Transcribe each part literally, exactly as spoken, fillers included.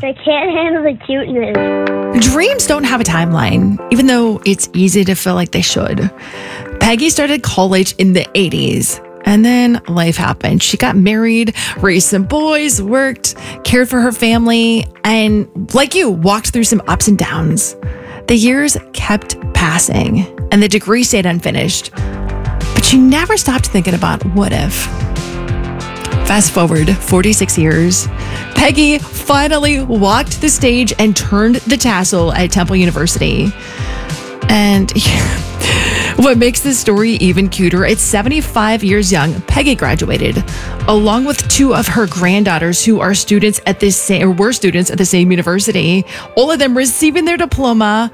I can't handle the cuteness. Dreams don't have a timeline, even though it's easy to feel like they should. Peggy started college in the eighties, and then life happened. She got married, raised some boys, worked, cared for her family, and like you, walked through some ups and downs. The years kept passing, and the degree stayed unfinished. But she never stopped thinking about what if. Fast forward forty-six years, Peggy finally walked the stage and turned the tassel at Temple University. And what makes this story even cuter, it's seventy-five years young, Peggy graduated, along with two of her granddaughters who are students at this same, or were students at the same university, all of them receiving their diploma.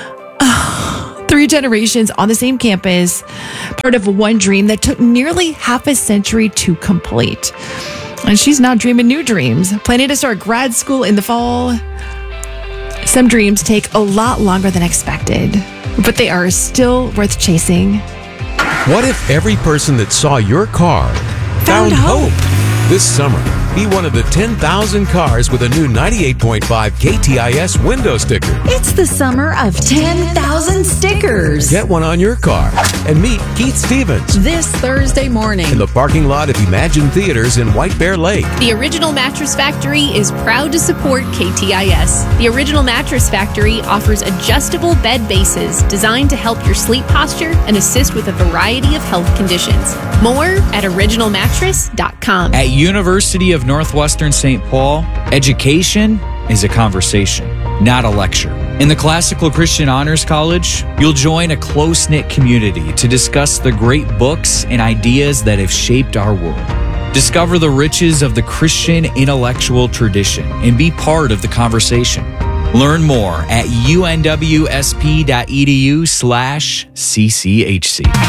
Three generations on the same campus, part of one dream that took nearly half a century to complete. And she's now dreaming new dreams, planning to start grad school in the fall. Some dreams take a lot longer than expected, but they are still worth chasing. What if every person that saw your car found, Found hope? hope? This summer, be one of the ten thousand cars with a new ninety-eight point five K T I S window sticker. It's the summer of ten thousand stickers. Get one on your car and meet Keith Stevens This Thursday morning. in the parking lot of Imagine Theaters in White Bear Lake. The Original Mattress Factory is proud to support K T I S. The Original Mattress Factory offers adjustable bed bases designed to help your sleep posture and assist with a variety of health conditions. More at original mattress dot com. At University of Northwestern Saint Paul, education is a conversation, not a lecture. In the Classical Christian Honors College, you'll join a close-knit community to discuss the great books and ideas that have shaped our world. Discover the riches of the Christian intellectual tradition and be part of the conversation. Learn more at unwsp.edu slash CCHC.